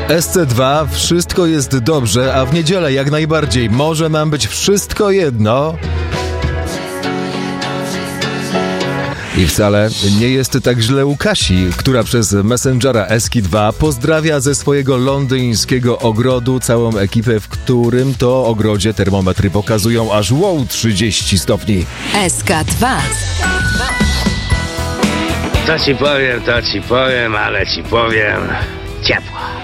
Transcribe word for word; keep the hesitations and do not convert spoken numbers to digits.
S C dwa, wszystko jest dobrze, a w niedzielę jak najbardziej może nam być wszystko jedno. I wcale nie jest tak źle u Kasi, która przez Messengera Eski dwa pozdrawia ze swojego londyńskiego ogrodu całą ekipę, w którym to ogrodzie termometry pokazują aż wow trzydzieści stopni. S K dwa. To ci powiem, to ci powiem, ale ci powiem ciepło.